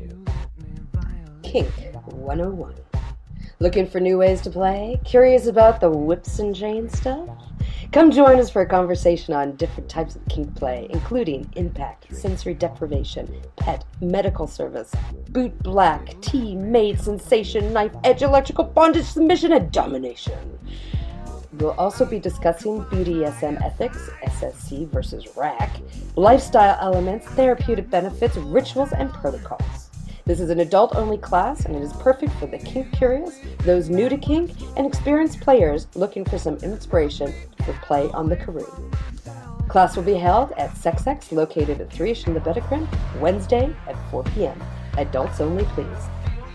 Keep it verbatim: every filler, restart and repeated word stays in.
Kink one oh one. Looking for new ways to play? Curious about the whips and chain stuff? Come join us for a conversation on different types of kink play, including impact, sensory deprivation, pet, medical service, boot black, tea, maid, sensation, knife edge, electrical bondage, submission, and domination. We'll also be discussing B D S M ethics, S S C versus R A C, lifestyle elements, therapeutic benefits, rituals, and protocols. This is an adult-only class, and it is perfect for the kink curious, those new to kink, and experienced players looking for some inspiration for play on the Karoo. Class will be held at SexX, located at three Ish in the Betacrin, Wednesday at four p.m. Adults only, please.